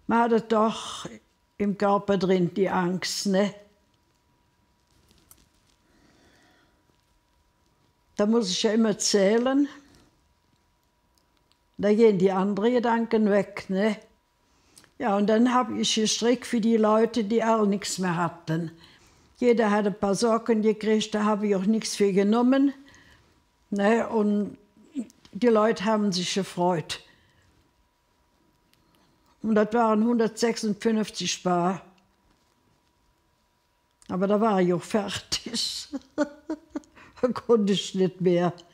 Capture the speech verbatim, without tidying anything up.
Man hatte doch im Körper drin die Angst, ne? Da muss ich ja immer zählen. Da gehen die anderen Gedanken weg, ne? Ja, und dann habe ich gestrickt für die Leute, die auch nichts mehr hatten. Jeder hat ein paar Socken gekriegt, da habe ich auch nichts für genommen. Ne? Und die Leute haben sich gefreut. Und das waren hundertsechsundfünfzig Paar. Aber da war ich auch fertig. Da konnte ich nicht mehr.